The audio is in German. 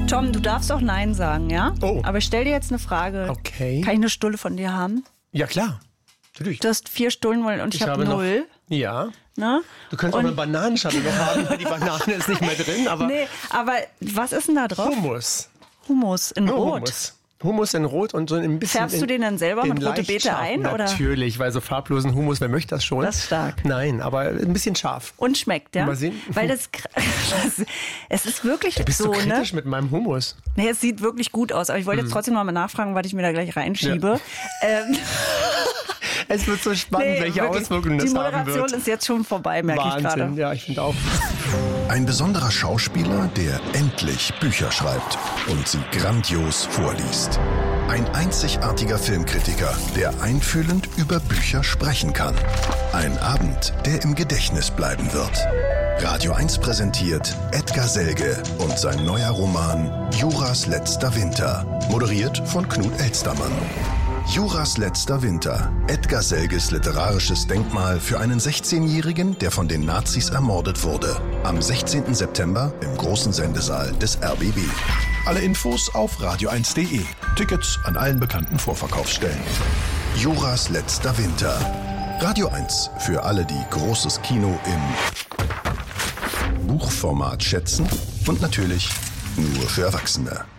Tom, du darfst auch Nein sagen, ja? Oh. Aber ich stell dir jetzt eine Frage. Okay. Kann ich eine Stulle von dir haben? Ja, klar. Natürlich. Du hast 4 Stullen wollen und ich habe 0. Ja. Ne? Du könntest auch eine Bananenschale noch haben, weil die Banane ist nicht mehr drin. Aber Nee, aber was ist denn da drauf? Hummus. Hummus in Rot. Hummus in Rot und so ein bisschen. Färbst du den dann selber mit rote Beete ein? Oder? Natürlich, weil so farblosen Hummus, wer möchte das schon? Das ist stark. Nein, aber ein bisschen scharf. Und schmeckt, ja? Mal sehen. Weil es ist wirklich Du bist so, so kritisch ne? mit meinem Hummus. Nee, es sieht wirklich gut aus. Aber ich wollte jetzt trotzdem noch mal nachfragen, was ich mir da gleich reinschiebe. Es wird so spannend, welche wirklich, Auswirkungen das die haben wird. Moderation ist jetzt schon vorbei, merke ich gerade. Wahnsinn, ja, ich finde auch. Ein besonderer Schauspieler, der endlich Bücher schreibt und sie grandios vorliest. Ein einzigartiger Filmkritiker, der einfühlend über Bücher sprechen kann. Ein Abend, der im Gedächtnis bleiben wird. Radio 1 präsentiert Edgar Selge und sein neuer Roman Juras letzter Winter. Moderiert von Knut Elstermann. Juras letzter Winter. Edgar Selges literarisches Denkmal für einen 16-Jährigen, der von den Nazis ermordet wurde. Am 16. September im großen Sendesaal des RBB. Alle Infos auf radio1.de. Tickets an allen bekannten Vorverkaufsstellen. Juras letzter Winter. Radio 1 für alle, die großes Kino im Buchformat schätzen und natürlich nur für Erwachsene.